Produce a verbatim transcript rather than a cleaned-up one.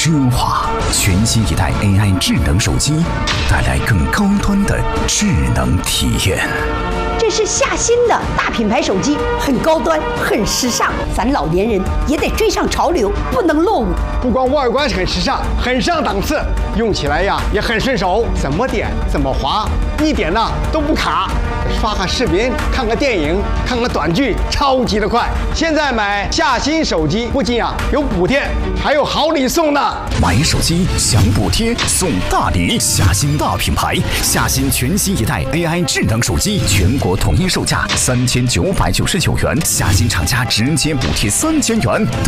奢华。全新一代 A I 智能手机，带来更高端的智能体验。 这是夏新的大品牌手机，很高端，很时尚，咱老年人也得追上潮流，不能落伍。 不光外观很时尚，很上档次，用起来呀也很顺手，怎么点怎么滑，一点呢都不卡。刷个视频，看个电影，看个短剧，超级的快。现在买夏新手机，不仅啊有补贴，还有好礼送呢。 买手机享补贴送大礼，夏新大品牌，夏新全新一代 A I 智能手机，全国统一售价三千九百九十九元，夏新厂家直接补贴三千元。